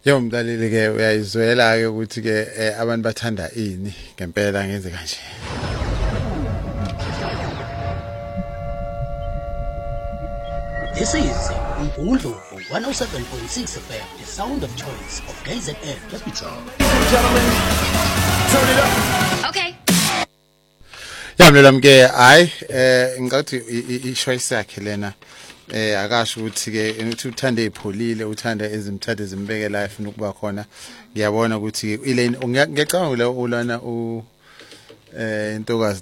Yomdaleli ke uyayizwela ke ukuthi ke abantu bathanda ini ngempela ngenze kanje. This is Umgungundlovu 107.6 FM, the sound of choice of KZN Capital. Gentlemen, turn it up. Okay. Yamlela mke hayi ngathi i-choice yakhe lena akasho ukuthi ke uthi uthanda ezipholile uthanda ezimthathe zimbeke la efuna ukuba khona ngiyabona ukuthi ilane ngiyacabanga ulana intokazi